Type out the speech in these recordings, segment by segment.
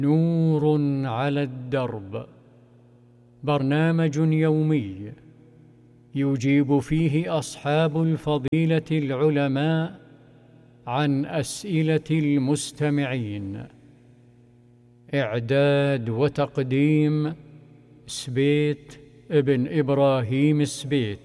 نور على الدرب، برنامج يومي يجيب فيه أصحاب الفضيلة العلماء عن أسئلة المستمعين. إعداد وتقديم سبيت ابن إبراهيم سبيت.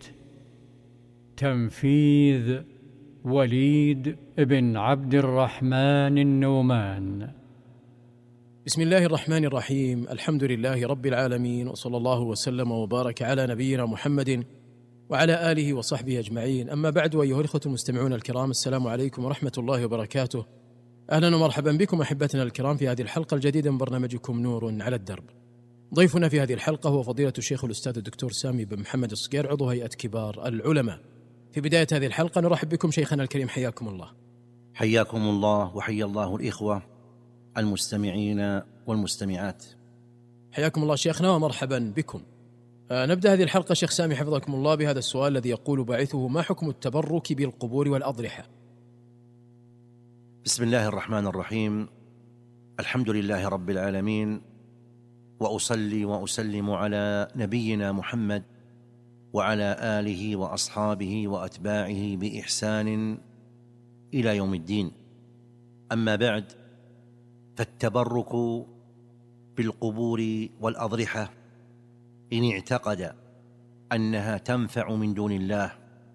تنفيذ وليد بن عبد الرحمن النومان. بسم الله الرحمن الرحيم. الحمد لله رب العالمين، وصلى الله وسلم وبارك على نبينا محمد وعلى آله وصحبه أجمعين. أما بعد، أيها الإخوة المستمعون الكرام، السلام عليكم ورحمة الله وبركاته. أهلا ومرحبا بكم أحبتنا الكرام في هذه الحلقة الجديدة من برنامجكم نور على الدرب. ضيفنا في هذه الحلقة هو فضيلة الشيخ الأستاذ الدكتور سامي بن محمد الصقير، عضو هيئة كبار العلماء. في بداية هذه الحلقة نرحب بكم شيخنا الكريم، حياكم الله. حياكم الله وحيا الله الإخوة المستمعين والمستمعات. حياكم الله شيخنا ومرحبا بكم. نبدأ هذه الحلقة شيخ سامي حفظكم الله بهذا السؤال الذي يقول باعثه: ما حكم التبرك بالقبور والأضرحة؟ بسم الله الرحمن الرحيم. الحمد لله رب العالمين، وأصلي وأسلم على نبينا محمد وعلى آله وأصحابه وأتباعه بإحسان إلى يوم الدين. أما بعد، فالتبرك بالقبور والأضرحة إن اعتقد أنها تنفع من دون الله،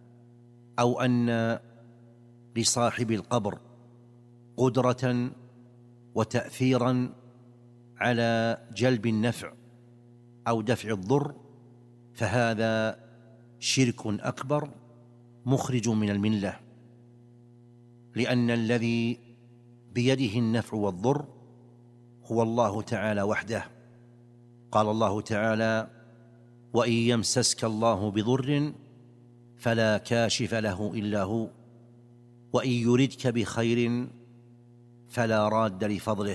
أو أن لصاحب القبر قدرة وتأثيرا على جلب النفع أو دفع الضر، فهذا شرك أكبر مخرج من الملة، لأن الذي بيده النفع والضر هو الله تعالى وحده. قال الله تعالى: وإن يمسسك الله بضر فلا كاشف له إلا هو، وإن يردك بخير فلا راد لفضله.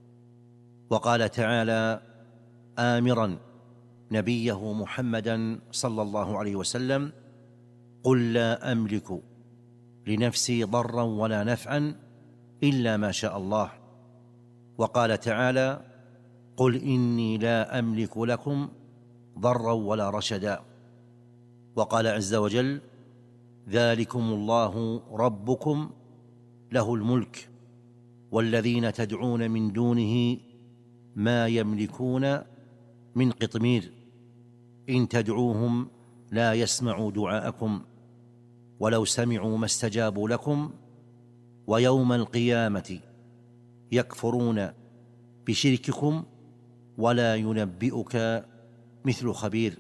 وقال تعالى آمرا نبيه محمدا صلى الله عليه وسلم: قل لا أملك لنفسي ضرا ولا نفعا إلا ما شاء الله. وقال تعالى: قل إني لا أملك لكم ضرا ولا رشدا. وقال عز وجل: ذلكم الله ربكم له الملك والذين تدعون من دونه ما يملكون من قطمير إن تدعوهم لا يسمعوا دعاءكم ولو سمعوا ما استجابوا لكم ويوم القيامة يكفرون بشرككم ولا ينبئك مثل خبير.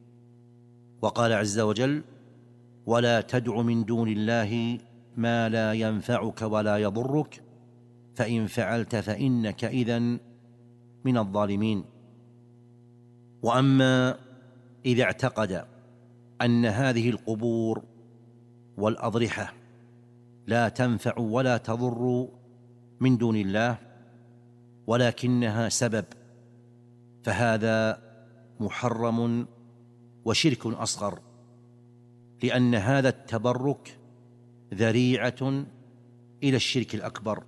وقال عز وجل: ولا تدع من دون الله ما لا ينفعك ولا يضرك فإن فعلت فإنك إذن من الظالمين. وأما إذا اعتقد أن هذه القبور والأضرحة لا تنفع ولا تضر من دون الله ولكنها سبب، فهذا محرم وشرك أصغر، لأن هذا التبرك ذريعة إلى الشرك الأكبر.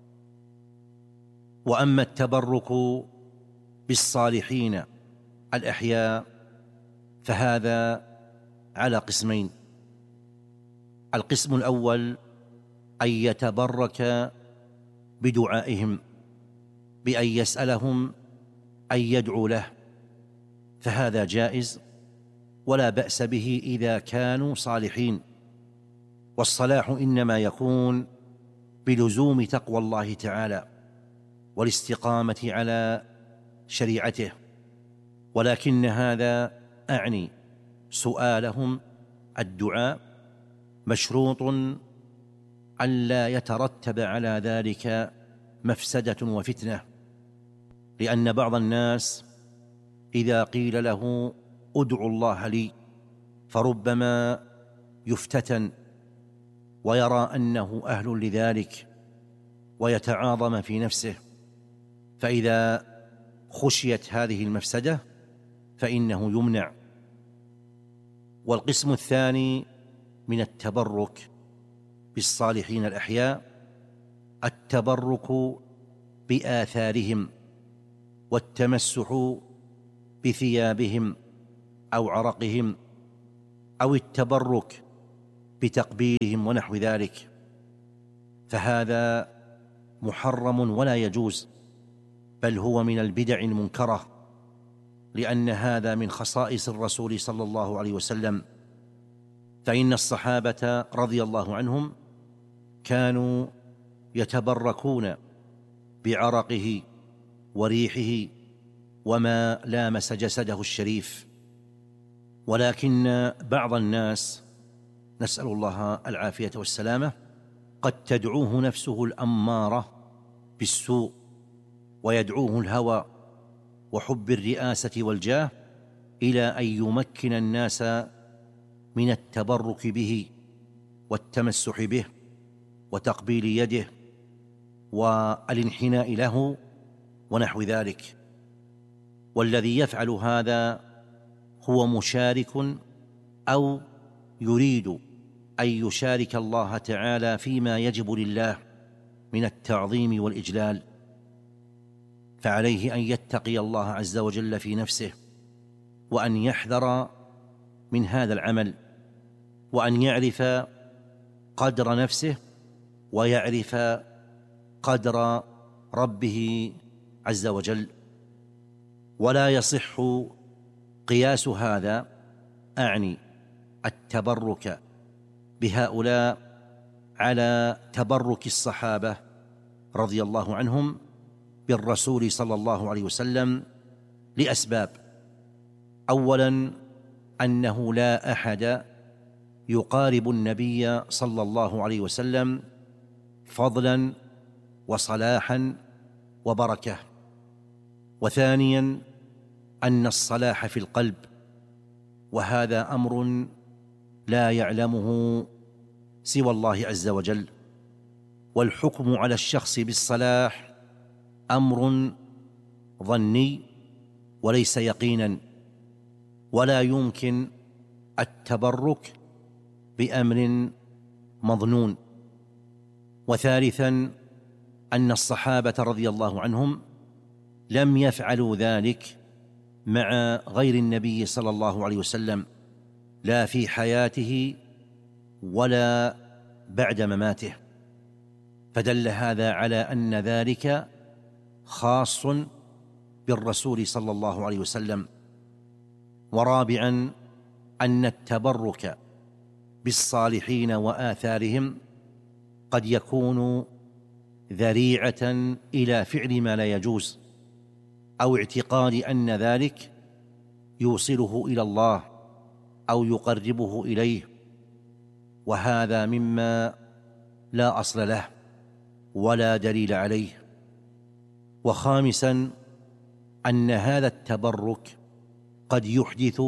وأما التبرك بالصالحين الأحياء فهذا على قسمين: القسم الأول أن يتبرك بدعائهم، بأن يسألهم أن يدعوا له، فهذا جائز ولا بأس به إذا كانوا صالحين. والصلاح إنما يكون بلزوم تقوى الله تعالى والاستقامة على شريعته، ولكن هذا أعني سؤالهم الدعاء مشروط أن لا يترتب على ذلك مفسدة وفتنة، لأن بعض الناس إذا قيل له ادعوا الله لي فربما يفتتن ويرى أنه أهل لذلك ويتعاظم في نفسه، فإذا خشيت هذه المفسدة فإنه يمنع. والقسم الثاني من التبرك بالصالحين الأحياء التبرك بآثارهم والتمسح بثيابهم أو عرقهم أو التبرك بتقبيلهم ونحو ذلك، فهذا محرم ولا يجوز، بل هو من البدع المنكرة، لأن هذا من خصائص الرسول صلى الله عليه وسلم. فإن الصحابة رضي الله عنهم كانوا يتبركون بعرقه وريحه وما لامس جسده الشريف، ولكن بعض الناس، نسأل الله العافية والسلامة، قد تدعوه نفسه الأمارة بالسوء ويدعوه الهوى وحب الرئاسة والجاه إلى أن يمكن الناس من التبرك به والتمسح به وتقبيل يده والانحناء له ونحو ذلك. والذي يفعل هذا هو مشارك أو يريد أن يشارك الله تعالى فيما يجب لله من التعظيم والإجلال، فعليه أن يتقي الله عز وجل في نفسه، وأن يحذر من هذا العمل، وأن يعرف قدر نفسه ويعرف قدر ربه عز وجل. ولا يصح قياس هذا، أعني التبرك بهؤلاء، على تبرك الصحابة رضي الله عنهم بالرسول صلى الله عليه وسلم لأسباب. أولا، أنه لا أحد يقارب النبي صلى الله عليه وسلم فضلا وصلاحا وبركة. وثانيا، أن الصلاح في القلب، وهذا أمر لا يعلمه سوى الله عز وجل، والحكم على الشخص بالصلاح أمر ظني وليس يقينا، ولا يمكن التبرك بأمر مظنون. وثالثا، أن الصحابة رضي الله عنهم لم يفعلوا ذلك مع غير النبي صلى الله عليه وسلم، لا في حياته ولا بعد مماته، فدل هذا على أن ذلك خاص بالرسول صلى الله عليه وسلم. ورابعا، أن التبرك بالصالحين وآثارهم قد يكون ذريعة إلى فعل ما لا يجوز، أو اعتقاد أن ذلك يوصله إلى الله أو يقربه إليه، وهذا مما لا أصل له ولا دليل عليه. وخامسا، أن هذا التبرك قد يحدث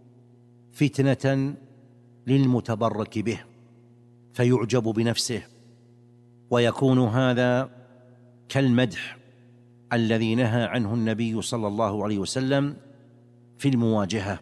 فتنة للمتبرك به فيعجب بنفسه، ويكون هذا كالمدح الذي نهى عنه النبي صلى الله عليه وسلم في المواجهة.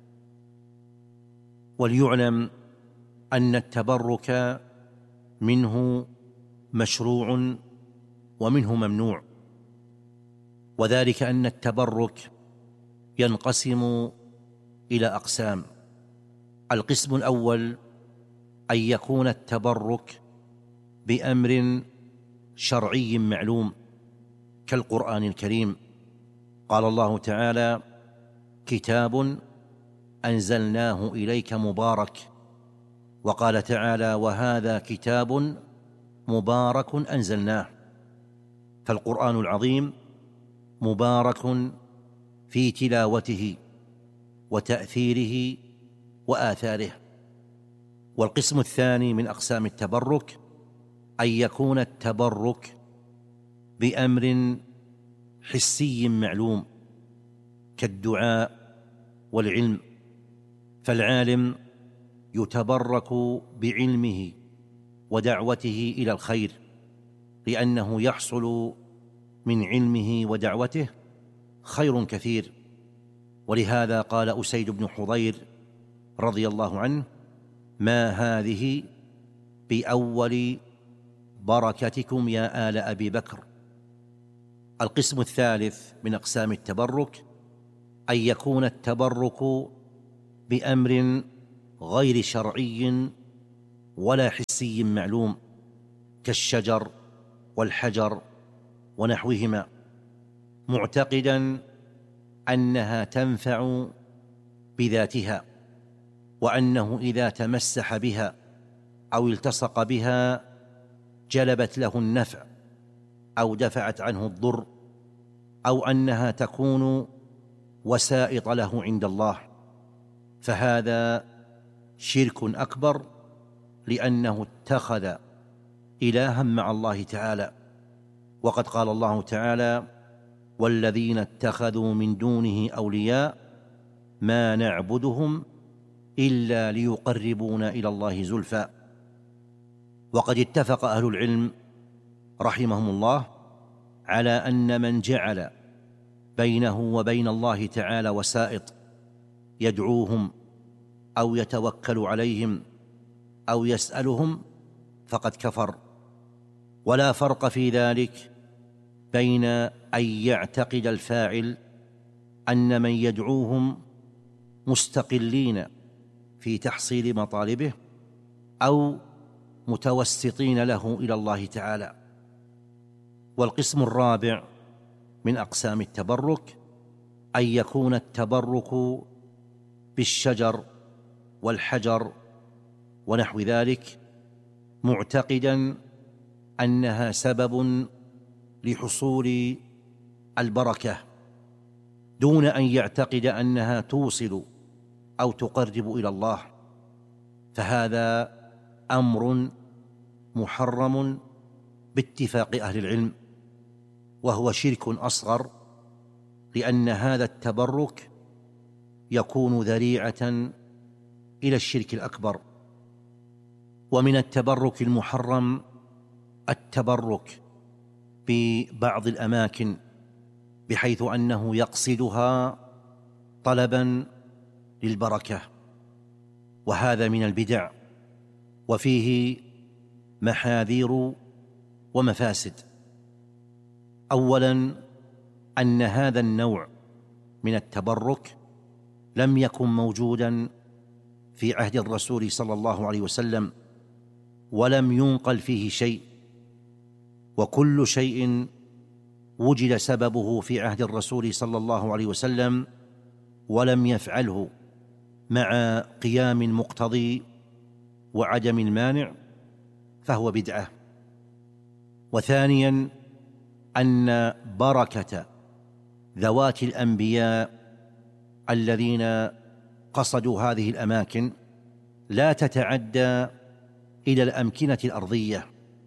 وليعلم أن التبرك منه مشروع ومنه ممنوع، وذلك أن التبرك ينقسم إلى أقسام. القسم الأول أن يكون التبرك بأمر شرعي معلوم كالقرآن الكريم، قال الله تعالى: كتاب أنزلناه إليك مبارك. وقال تعالى: وهذا كتاب مبارك أنزلناه. فالقرآن العظيم مبارك في تلاوته وتأثيره وآثاره. والقسم الثاني من أقسام التبرك أن يكون التبرك بأمر حسي معلوم كالدعاء والعلم، فالعالم يتبرك بعلمه ودعوته إلى الخير، لأنه يحصل من علمه ودعوته خير كثير. ولهذا قال أسيد بن حضير رضي الله عنه: ما هذه بأول بركتكم يا آل أبي بكر، القسم الثالث من أقسام التبرك أن يكون التبرك بأمر غير شرعي ولا حسي معلوم كالشجر والحجر ونحوهما، معتقدا أنها تنفع بذاتها، وأنه إذا تمسح بها أو التصق بها جلبت له النفع أو دفعت عنه الضر، أو أنها تكون وسائط له عند الله، فهذا شرك أكبر، لأنه اتخذ إلها مع الله تعالى. وقد قال الله تعالى: والذين اتخذوا من دونه أولياء ما نعبدهم إلا ليقربونا إلى الله زلفى. وقد اتفق أهل العلم رحمهم الله على أن من جعل بينه وبين الله تعالى وسائط يدعوهم أو يتوكل عليهم أو يسألهم فقد كفر، ولا فرق في ذلك بين أن يعتقد الفاعل أن من يدعوهم مستقلين في تحصيل مطالبه أو متوسطين له إلى الله تعالى. والقسم الرابع من أقسام التبرك أن يكون التبرك بالشجر والحجر ونحو ذلك، معتقدا أنها سبب لحصول البركة، دون أن يعتقد أنها توصل أو تقرب إلى الله، فهذا أمر محرم باتفاق أهل العلم، وهو شرك أصغر، لأن هذا التبرك يكون ذريعة إلى الشرك الأكبر. ومن التبرك المحرم التبرك ببعض الأماكن بحيث أنه يقصدها طلبا للبركة، وهذا من البدع، وفيه محاذير ومفاسد. أولا، أن هذا النوع من التبرك لم يكن موجودا في عهد الرسول صلى الله عليه وسلم، ولم ينقل فيه شيء، وكل شيء وجد سببه في عهد الرسول صلى الله عليه وسلم ولم يفعله مع قيام المقتضي وعدم المانع فهو بدعة. وثانيا، أن بركة ذوات الأنبياء الذين قصدوا هذه الأماكن لا تتعدى إلى الأمكنة الأرضية،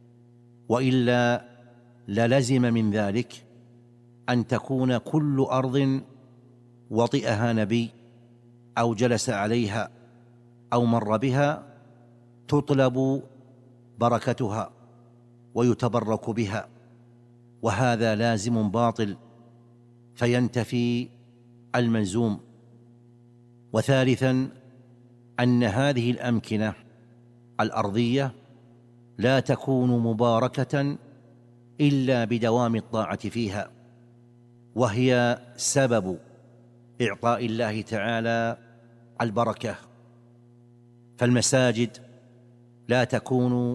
وإلا للزم من ذلك أن تكون كل أرض وطئها نبي أو جلس عليها أو مر بها تطلب بركتها ويتبرك بها، وهذا لازم باطل فينتفي الملزوم. وثالثا، أن هذه الأمكنة الأرضية لا تكون مباركة إلا بدوام الطاعة فيها، وهي سبب إعطاء الله تعالى البركة، فالمساجد لا تكون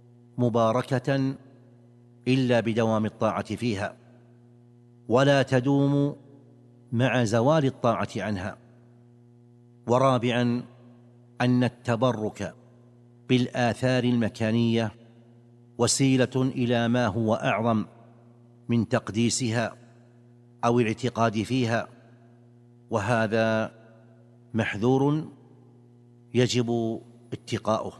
مباركة إلا بدوام الطاعة فيها، ولا تدوم مع زوال الطاعة عنها. ورابعا، أن التبرك بالآثار المكانية وسيلة إلى ما هو أعظم من تقديسها أو الاعتقاد فيها، وهذا محذور يجب اتقاؤه.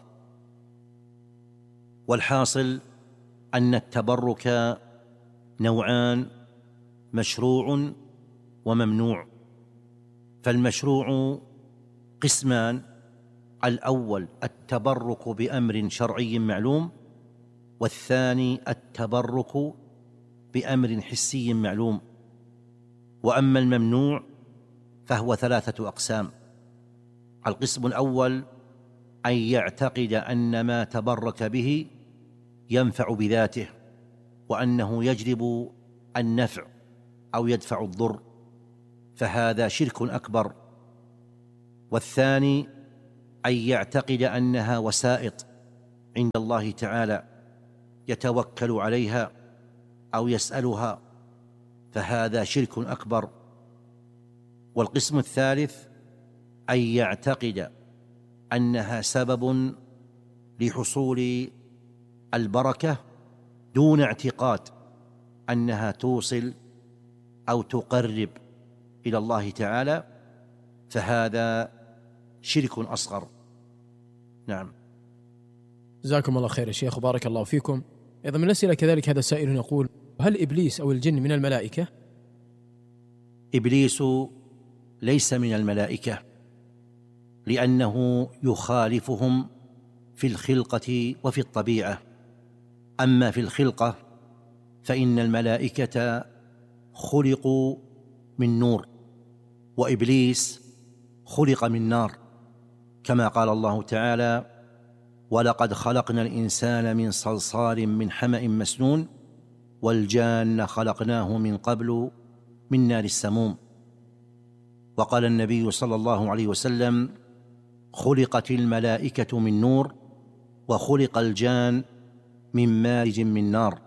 والحاصل أن التبرك نوعان: مشروع وممنوع. فالمشروع قسمان: الأول التبرك بأمر شرعي معلوم، والثاني التبرك بأمر حسي معلوم. وأما الممنوع فهو 3 أقسام: القسم الأول أن يعتقد أن ما تبرك به ينفع بذاته، وأنه يجلب النفع أو يدفع الضر، فهذا شرك أكبر. والثاني أن يعتقد أنها وسائط عند الله تعالى يتوكل عليها أو يسألها، فهذا شرك أكبر. والقسم الثالث أن يعتقد أنها سبب لحصول البركة دون اعتقاد أنها توصل أو تقرب إلى الله تعالى، فهذا شرك أصغر. نعم. جزاكم الله خير يا شيخ وبارك الله فيكم. أيضا من الأسئلة كذلك هذا سائل يقول: هل إبليس أو الجن من الملائكة؟ إبليس ليس من الملائكة، لأنه يخالفهم في الخلقة وفي الطبيعة. أما في الخلقة فإن الملائكة خلقوا من نور، وإبليس خلق من نار، كما قال الله تعالى: ولقد خلقنا الإنسان من صلصال من حمأ مسنون والجان خلقناه من قبل من نار السموم. وقال النبي صلى الله عليه وسلم: خلقت الملائكة من نور وخلق الجان من مارج من نار.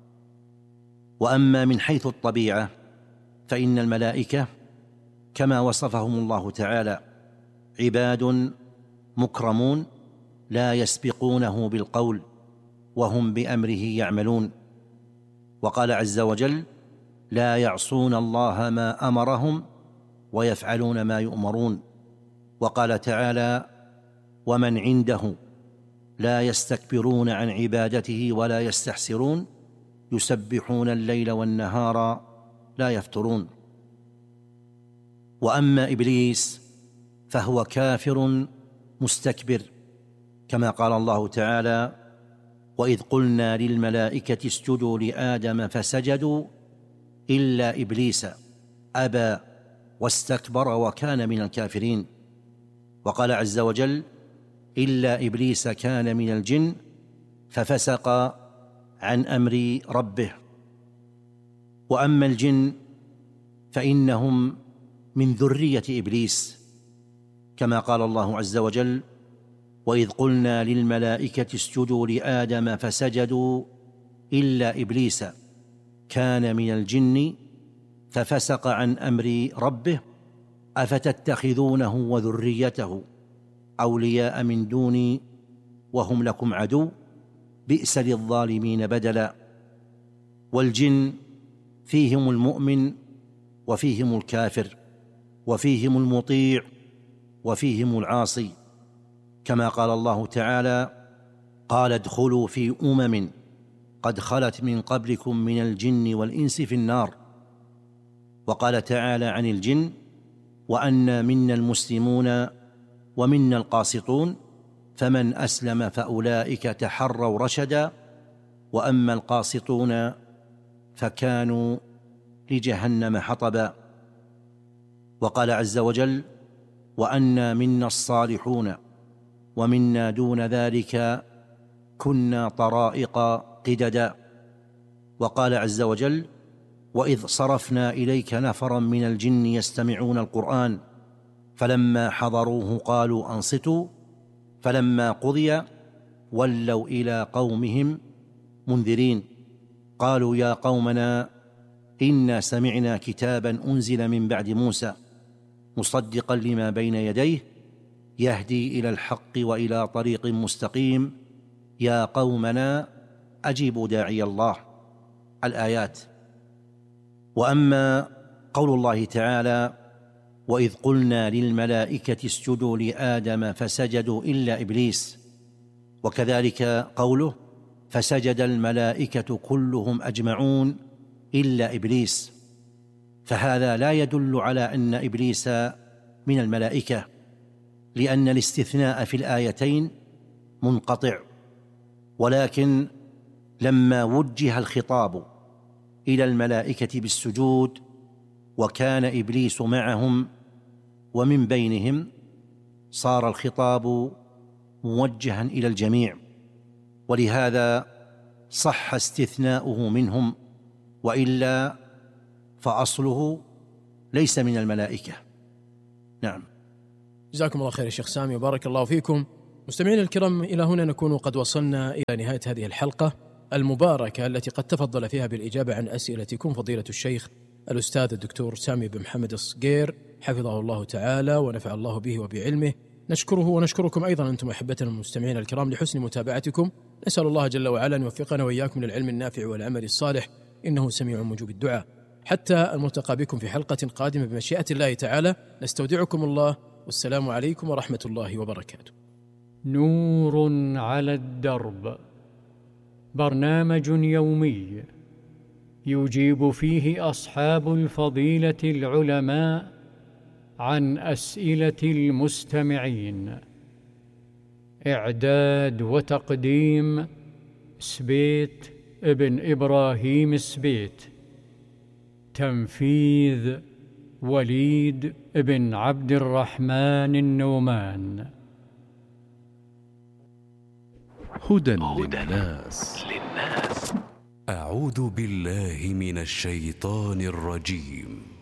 وأما من حيث الطبيعة فإن الملائكة كما وصفهم الله تعالى عباد مكرمون لا يسبقونه بالقول وهم بأمره يعملون. وقال عز وجل: لا يعصون الله ما أمرهم ويفعلون ما يؤمرون. وقال تعالى: ومن عنده لا يستكبرون عن عبادته ولا يستحسرون يسبحون الليل والنهار لا يفترون. وأما إبليس فهو كافر مستكبر، كما قال الله تعالى: وإذ قلنا للملائكة اسجدوا لآدم فسجدوا إلا إبليس أبى واستكبر وكان من الكافرين. وقال عز وجل: إلا إبليس كان من الجن ففسق عن أمر ربه. وأما الجن فإنهم من ذرية إبليس، كما قال الله عز وجل: وإذ قلنا للملائكة اسجدوا لآدم فسجدوا إلا إبليس كان من الجن ففسق عن أمر ربه أفتتخذونه وذريته أولياء من دوني وهم لكم عدو بئس للظالمين بدلا. والجن فيهم المؤمن وفيهم الكافر وفيهم المطيع وفيهم العاصي، كما قال الله تعالى: قال ادخلوا في أمم قد خلت من قبلكم من الجن والإنس في النار. وقال تعالى عن الجن: وأنا منا المسلمون ومنا القاسطون فمن أسلم فأولئك تحروا رشدا وأما القاسطون فكانوا لجهنم حطبا. وقال عز وجل: وأنا منا الصالحون ومنا دون ذلك كنا طرائق قددا. وقال عز وجل: وإذ صرفنا إليك نفرا من الجن يستمعون القرآن فلما حضروه قالوا أنصتوا فلما قضي ولوا إلى قومهم منذرين قالوا يا قومنا إنا سمعنا كتابا أنزل من بعد موسى مصدقا لما بين يديه يهدي إلى الحق وإلى طريق مستقيم يا قومنا أجيبوا داعي الله. الآيات. وأما قول الله تعالى: وإذ قلنا للملائكة اسجدوا لآدم فسجدوا إلا إبليس، وكذلك قوله: فسجد الملائكة كلهم أجمعون إلا إبليس، فهذا لا يدل على أن إبليس من الملائكة، لأن الاستثناء في الآيتين منقطع. ولكن لما وجه الخطاب إلى الملائكة بالسجود وكان إبليس معهم ومن بينهم صار الخطاب موجها إلى الجميع، ولهذا صح استثناؤه منهم وإلا فأصله ليس من الملائكة. نعم. جزاكم الله خير يا شيخ سامي وبارك الله فيكم. مستمعينا الكرام، إلى هنا نكون قد وصلنا إلى نهاية هذه الحلقة المباركة التي قد تفضل فيها بالإجابة عن أسئلتكم فضيلة الشيخ الأستاذ الدكتور سامي بن محمد الصقير حفظه الله تعالى ونفع الله به وبعلمه. نشكره ونشكركم أيضا أنتم أحبتنا المستمعين الكرام لحسن متابعتكم. نسأل الله جل وعلا أن يوفقنا وإياكم للعلم النافع والعمل الصالح، إنه سميع مجيب الدعاء. حتى الملتقى بكم في حلقة قادمة بمشيئة الله تعالى، نستودعكم الله، والسلام عليكم ورحمة الله وبركاته. نور على الدرب، برنامج يومي يجيب فيه أصحاب الفضيلة العلماء عن أسئلة المستمعين. إعداد وتقديم سبيت ابن إبراهيم السبيت. تنفيذ وليد ابن عبد الرحمن النومان. هدى للناس. أعوذ بالله من الشيطان الرجيم.